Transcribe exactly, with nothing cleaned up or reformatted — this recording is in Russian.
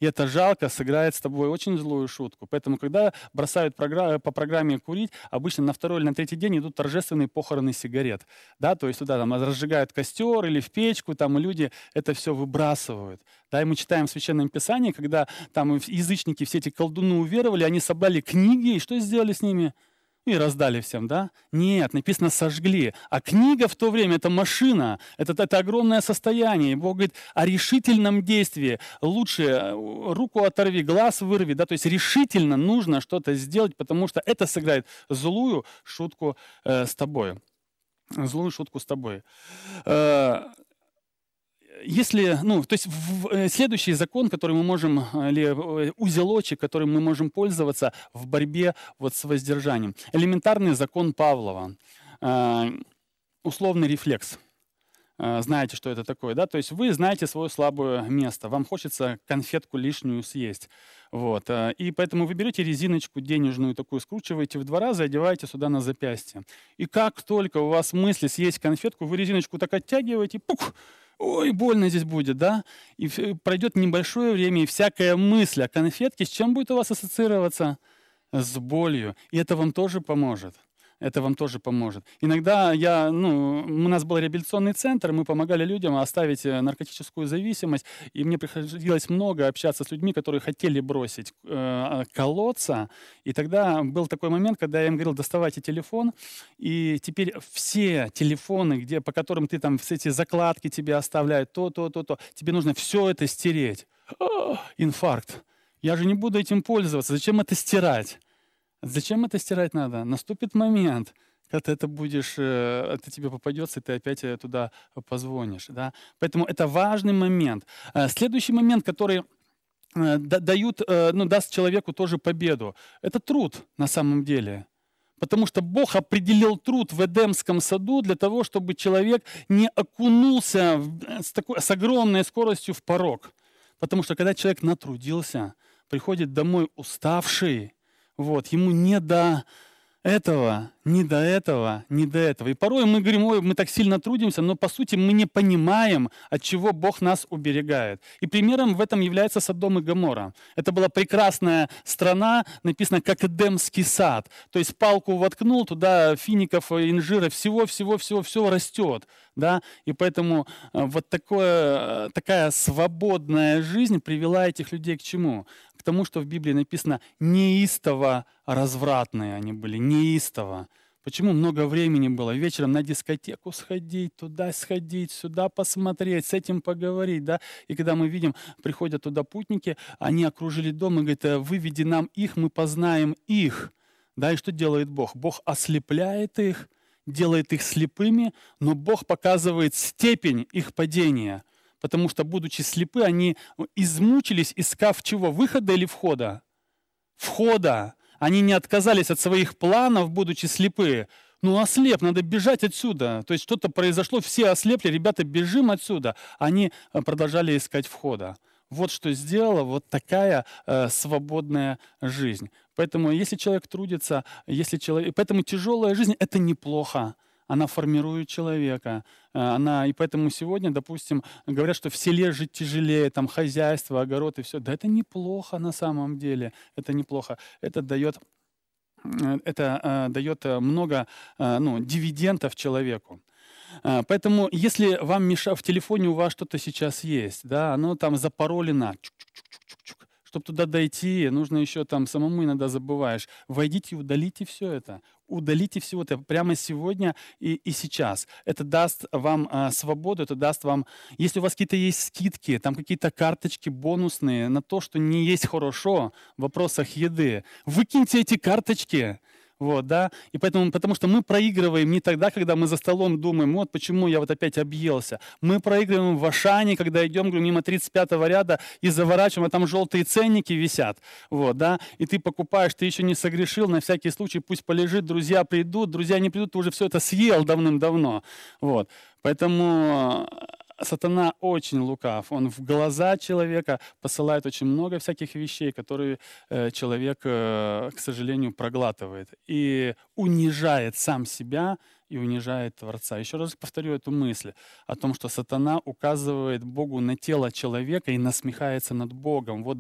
и это жалко, сыграет с тобой очень злую шутку. Поэтому, когда бросают програ- по программе курить, обычно на второй или на третий день идут торжественные похороны сигарет. Да, то есть туда там разжигают костер или в печку, там и люди это все выбрасывают. Да, и мы читаем в Священном Писании, когда там язычники, все эти колдуны уверовали, они собрали книги, и что сделали с ними? И раздали всем, да? Нет, написано «сожгли». А книга в то время– это машина, это, это огромное состояние. И Бог говорит о решительном действии. Лучше э, руку оторви, глаз вырви, да? То есть решительно нужно что-то сделать, потому что это сыграет злую шутку э, с тобой. Злую шутку с тобой. Э, Если, ну, то есть в- э, следующий закон, который мы можем, э, или э, узелочек, которым мы можем пользоваться в борьбе вот с воздержанием. Элементарный закон Павлова. Э, Условный рефлекс. Э, Знаете, что это такое, да? То есть вы знаете свое слабое место. Вам хочется конфетку лишнюю съесть. Вот. э, И поэтому вы берете резиночку денежную такую, скручиваете в два раза и одеваете сюда на запястье. И как только у вас мысли съесть конфетку, вы резиночку так оттягиваете, пух, ой, больно здесь будет, да? И ф- пройдет небольшое время, и всякая мысль о конфетке с чем будет у вас ассоциироваться? С болью. И это вам тоже поможет. Это вам тоже поможет. Иногда я, ну, у нас был реабилитационный центр, мы помогали людям оставить э, наркотическую зависимость, и мне приходилось много общаться с людьми, которые хотели бросить э, колоться. И тогда был такой момент, когда я им говорил, доставайте телефон, и теперь все телефоны, где, по которым ты там все эти закладки тебе оставляют, то, то, то, то, тебе нужно все это стереть. А, инфаркт. Я же не буду этим пользоваться. Зачем это стирать? Зачем это стирать надо? Наступит момент, когда это будешь, э, это тебе попадется, и ты опять э, туда позвонишь. Да? Поэтому это важный момент. Э, Следующий момент, который э, да- дают, э, ну, даст человеку тоже победу, это труд на самом деле. Потому что Бог определил труд в Эдемском саду для того, чтобы человек не окунулся в- э, с, такой, с огромной скоростью в порог. Потому что когда человек натрудился, приходит домой уставший, вот, ему не до этого, не до этого, не до этого. И порой мы говорим, ой, мы так сильно трудимся, но по сути мы не понимаем, от чего Бог нас уберегает. И примером в этом является Содом и Гоморра. Это была прекрасная страна, написано, как Эдемский сад. То есть палку воткнул, туда фиников, инжира, всего-всего-всего-всего растет. Да? И поэтому э, вот такое, э, такая свободная жизнь привела этих людей к чему? К тому, что в Библии написано неистово развратные они были, неистово. Почему много времени было? Вечером на дискотеку сходить, туда сходить, сюда посмотреть, с этим поговорить, да? И когда мы видим, приходят туда путники, они окружили дом и говорят, «Э, выведи нам их, мы познаем их. Да, и что делает Бог? Бог ослепляет их, делает их слепыми, но Бог показывает степень их падения. Потому что, будучи слепы, они измучились, искав чего? Выхода или входа? Входа. Они не отказались от своих планов, будучи слепы. Ну, ослеп, надо бежать отсюда. То есть что-то произошло, все ослепли, ребята, бежим отсюда. Они э, продолжали искать входа. Вот что сделала вот такая э, свободная жизнь. Поэтому если человек трудится, если человек... Поэтому тяжелая жизнь– это неплохо. Она формирует человека. Э, Она... И поэтому сегодня, допустим, говорят, что в селе жить тяжелее, там хозяйство, огород и все. Да это неплохо на самом деле. Это неплохо. Это дает, э, это, э, дает э, много э, ну, дивидендов человеку. А, Поэтому, если вам мешает, в телефоне у вас что-то сейчас есть, да, оно там запаролено, чтобы туда дойти, нужно еще там самому иногда забываешь. Войдите и удалите все это. Удалите всего это прямо сегодня и, и сейчас. Это даст вам а, свободу, это даст вам... Если у вас какие-то есть скидки, там какие-то карточки бонусные на то, что не есть хорошо в вопросах еды, выкиньте эти карточки. Вот, да, и поэтому, потому что мы проигрываем не тогда, когда мы за столом думаем, вот почему я вот опять объелся. Мы проигрываем в Ашане, когда идем говорю, мимо тридцать пятого ряда и заворачиваем, а там желтые ценники висят. Вот, да, и ты покупаешь, ты еще не согрешил, на всякий случай пусть полежит, друзья придут, друзья не придут, ты уже все это съел давным-давно. Вот, поэтому сатана очень лукав. Он в глаза человека посылает очень много всяких вещей, которые э, человек, э, к сожалению, проглатывает. И унижает сам себя и унижает Творца. Еще раз повторю эту мысль о том, что сатана указывает Богу на тело человека и насмехается над Богом. Вот